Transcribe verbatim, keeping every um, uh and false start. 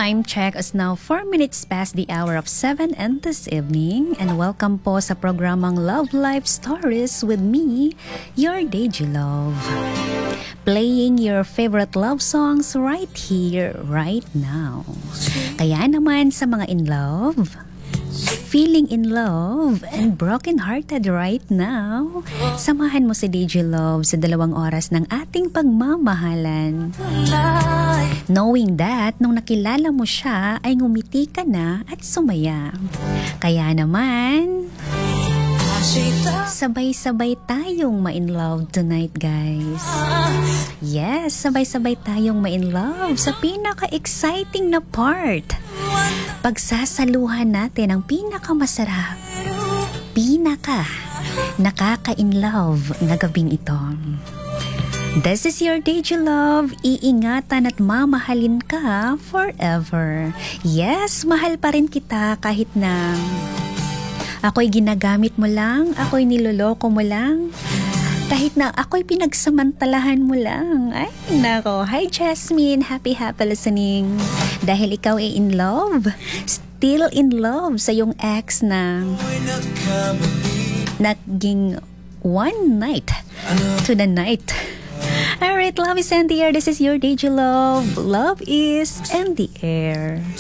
Time check is now four minutes past the hour of seven and this evening. And welcome po sa programang Love Life Stories with me, your Deji Love. Playing your favorite love songs right here, right now. Kaya naman sa mga in love, feeling in love and broken-hearted right now, samahan mo si D J Love sa dalawang oras ng ating pagmamahalan. Knowing that, nung nakilala mo siya, ay ngumiti ka na at sumaya. Kaya naman, sabay-sabay tayong ma-in love tonight, guys. Yes, sabay-sabay tayong ma-in love sa pinaka-exciting na part. Pagsasaluhan natin ang pinaka-masarap, pinaka nakaka-in love na gabing ito. This is your D J Love. Iingatan at mamahalin ka forever. Yes, mahal pa rin kita kahit na ako'y ginagamit mo lang, ako'y niloloko mo lang, kahit na ako'y pinagsamantalahan mo lang. Ay, nako. Hi, Jasmine. Happy, happy listening. Dahil ikaw ay in love, still in love sa yung ex na naging one night to the night. Alright, love is in the air. This is your D J Love. Love is in the air.